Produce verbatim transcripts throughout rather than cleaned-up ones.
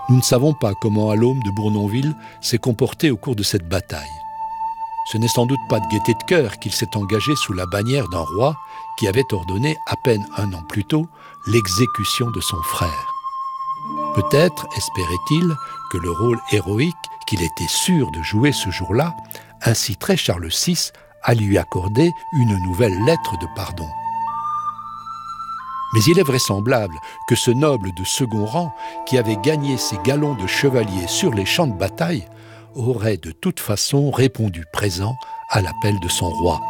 Nous ne savons pas comment Alaume de Bournonville s'est comporté au cours de cette bataille. Ce n'est sans doute pas de gaieté de cœur qu'il s'est engagé sous la bannière d'un roi qui avait ordonné, à peine un an plus tôt, l'exécution de son frère. Peut-être espérait-il que le rôle héroïque qu'il était sûr de jouer ce jour-là inciterait Charles six à lui accorder une nouvelle lettre de pardon. Mais il est vraisemblable que ce noble de second rang, qui avait gagné ses galons de chevalier sur les champs de bataille, aurait de toute façon répondu présent à l'appel de son roi.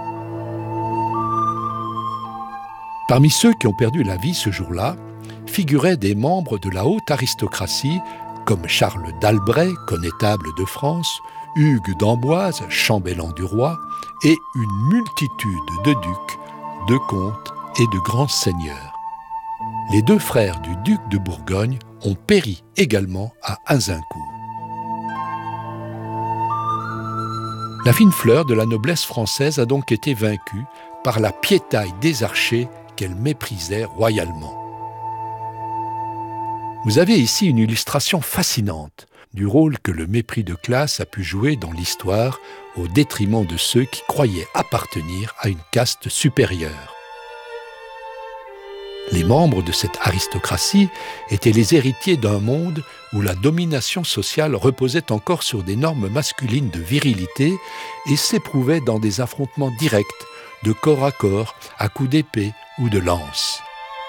Parmi ceux qui ont perdu la vie ce jour-là, figuraient des membres de la haute aristocratie, comme Charles d'Albret, connétable de France, Hugues d'Amboise, chambellan du roi, et une multitude de ducs, de comtes et de grands seigneurs. Les deux frères du duc de Bourgogne ont péri également à Azincourt. La fine fleur de la noblesse française a donc été vaincue par la piétaille des archers qu'elle méprisait royalement. Vous avez ici une illustration fascinante du rôle que le mépris de classe a pu jouer dans l'histoire au détriment de ceux qui croyaient appartenir à une caste supérieure. Les membres de cette aristocratie étaient les héritiers d'un monde où la domination sociale reposait encore sur des normes masculines de virilité et s'éprouvait dans des affrontements directs, de corps à corps, à coups d'épée ou de lance.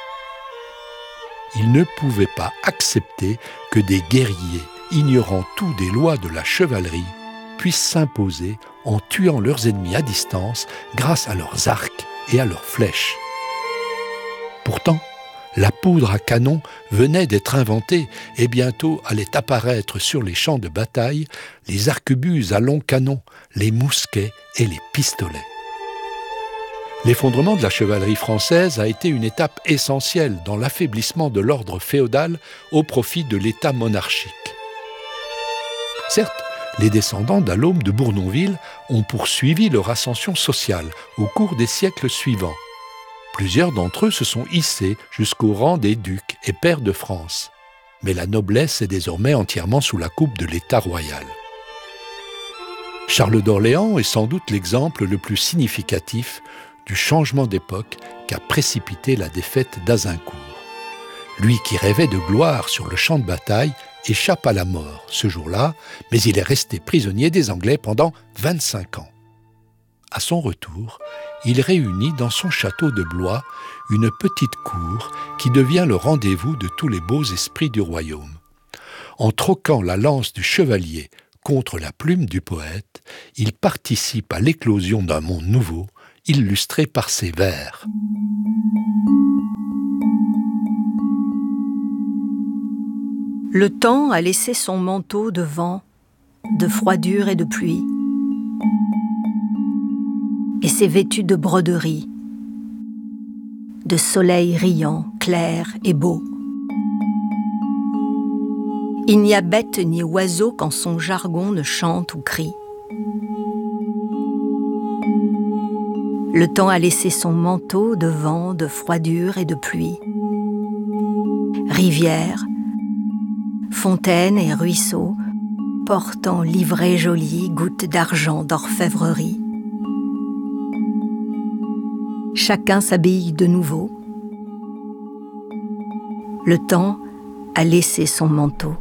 Ils ne pouvaient pas accepter que des guerriers, ignorant tout des lois de la chevalerie, puissent s'imposer en tuant leurs ennemis à distance grâce à leurs arcs et à leurs flèches. Pourtant, la poudre à canon venait d'être inventée et bientôt allaient apparaître sur les champs de bataille les arquebuses à long canon, les mousquets et les pistolets. L'effondrement de la chevalerie française a été une étape essentielle dans l'affaiblissement de l'ordre féodal au profit de l'État monarchique. Certes, les descendants d'Alaume de Bournonville ont poursuivi leur ascension sociale au cours des siècles suivants. Plusieurs d'entre eux se sont hissés jusqu'au rang des ducs et pairs de France. Mais la noblesse est désormais entièrement sous la coupe de l'État royal. Charles d'Orléans est sans doute l'exemple le plus significatif du changement d'époque qu'a précipité la défaite d'Azincourt. Lui qui rêvait de gloire sur le champ de bataille échappe à la mort ce jour-là, mais il est resté prisonnier des Anglais pendant vingt-cinq ans. À son retour, il réunit dans son château de Blois une petite cour qui devient le rendez-vous de tous les beaux esprits du royaume. En troquant la lance du chevalier contre la plume du poète, il participe à l'éclosion d'un monde nouveau, illustré par ses vers. Le temps a laissé son manteau de vent, de froidure et de pluie, et s'est vêtu de broderies, de soleil riant, clair et beau. Il n'y a bête ni oiseau quand son jargon ne chante ou crie. Le temps a laissé son manteau de vent, de froidure et de pluie. Rivières, fontaines et ruisseaux, portant livrées jolies, gouttes d'argent d'orfèvrerie. Chacun s'habille de nouveau. Le temps a laissé son manteau.